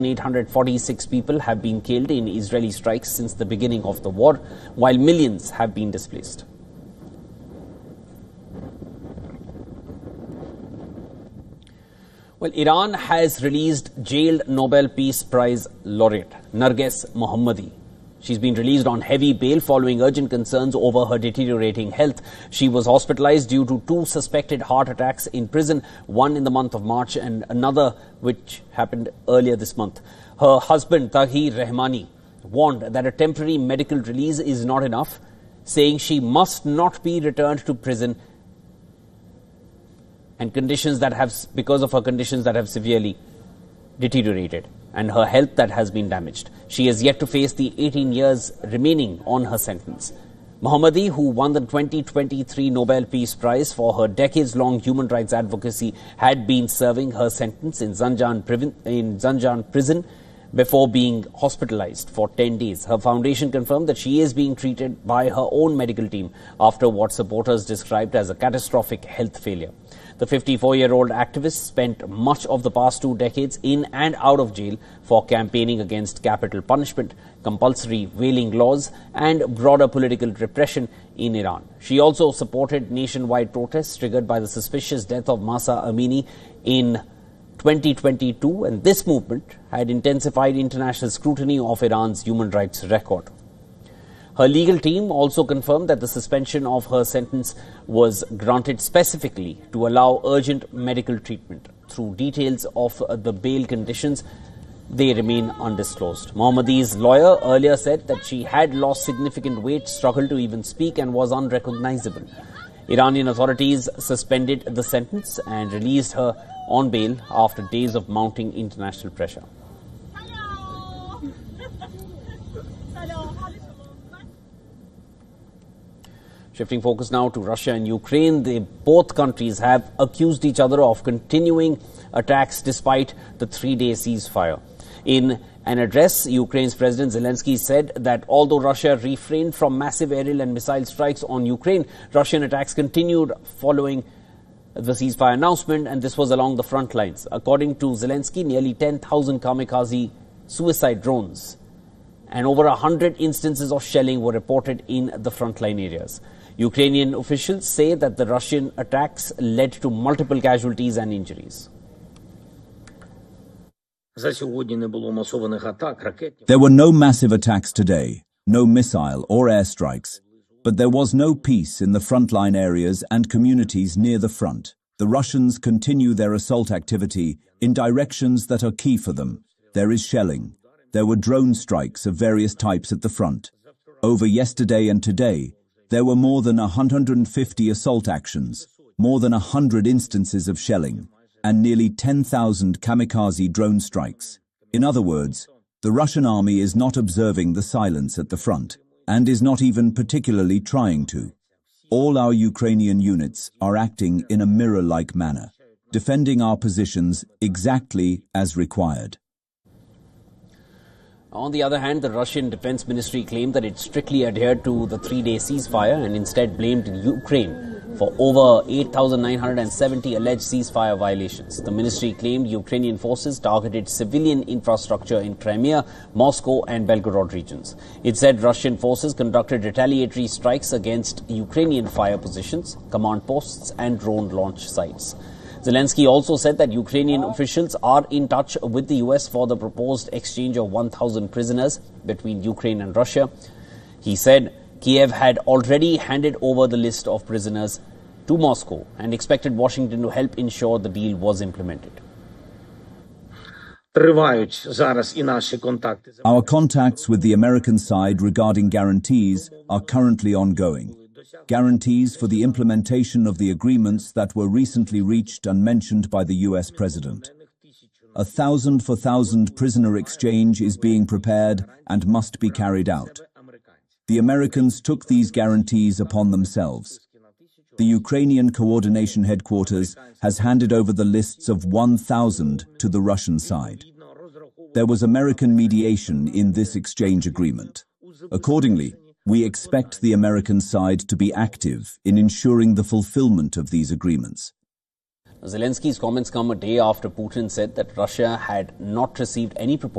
846 people have been killed in Israeli strikes since the beginning of the war, while millions have been displaced. Well, Iran has released jailed Nobel Peace Prize laureate Narges Mohammadi. She's been released on heavy bail following urgent concerns over her deteriorating health. She was hospitalized due to 2 suspected heart attacks in prison, one in the month of March and another which happened earlier this month. Her husband, Tahir Rahmani, warned that a temporary medical release is not enough, saying she must not be returned to prison and because of her conditions that have severely deteriorated and her health that has been damaged. She is yet to face the 18 years remaining on her sentence. Mohammadi, who won the 2023 Nobel Peace Prize for her decades-long human rights advocacy, had been serving her sentence in Zanjan prison before being hospitalized for 10 days. Her foundation confirmed that she is being treated by her own medical team after what supporters described as a catastrophic health failure. The 54-year-old activist spent much of the past 2 decades in and out of jail for campaigning against capital punishment, compulsory whaling laws, and broader political repression in Iran. She also supported nationwide protests triggered by the suspicious death of Mahsa Amini in 2022, and this movement had intensified international scrutiny of Iran's human rights record. Her legal team also confirmed that the suspension of her sentence was granted specifically to allow urgent medical treatment. Through details of the bail conditions, they remain undisclosed. Mohammadi's lawyer earlier said that she had lost significant weight, struggled to even speak, and was unrecognizable. Iranian authorities suspended the sentence and released her on bail after days of mounting international pressure. Shifting focus now to Russia and Ukraine, both countries have accused each other of continuing attacks despite the 3-day ceasefire. In an address, Ukraine's President Zelensky said that although Russia refrained from massive aerial and missile strikes on Ukraine, Russian attacks continued following the ceasefire announcement, and this was along the front lines. According to Zelensky, nearly 10,000 kamikaze suicide drones and over 100 instances of shelling were reported in the frontline areas. Ukrainian officials say that the Russian attacks led to multiple casualties and injuries. There were no massive attacks today, no missile or airstrikes, but there was no peace in the frontline areas and communities near the front. The Russians continue their assault activity in directions that are key for them. There is shelling. There were drone strikes of various types at the front. Over yesterday and today, there were more than 150 assault actions, more than 100 instances of shelling, and nearly 10,000 kamikaze drone strikes. In other words, the Russian army is not observing the silence at the front, and is not even particularly trying to. All our Ukrainian units are acting in a mirror-like manner, defending our positions exactly as required. On the other hand, the Russian Defense Ministry claimed that it strictly adhered to the 3-day ceasefire and instead blamed Ukraine for over 8,970 alleged ceasefire violations. The ministry claimed Ukrainian forces targeted civilian infrastructure in Crimea, Moscow and Belgorod regions. It said Russian forces conducted retaliatory strikes against Ukrainian fire positions, command posts and drone launch sites. Zelensky also said that Ukrainian officials are in touch with the US for the proposed exchange of 1,000 prisoners between Ukraine and Russia. He said Kiev had already handed over the list of prisoners to Moscow and expected Washington to help ensure the deal was implemented. Our contacts with the American side regarding guarantees are currently ongoing. Guarantees for the implementation of the agreements that were recently reached and mentioned by the US President. 1,000 for 1,000 prisoner exchange is being prepared and must be carried out. The Americans took these guarantees upon themselves. The Ukrainian coordination headquarters has handed over the lists of 1,000 to the Russian side. There was American mediation in this exchange agreement. Accordingly, we expect the American side to be active in ensuring the fulfillment of these agreements. Zelensky's comments come a day after Putin said that Russia had not received any proposal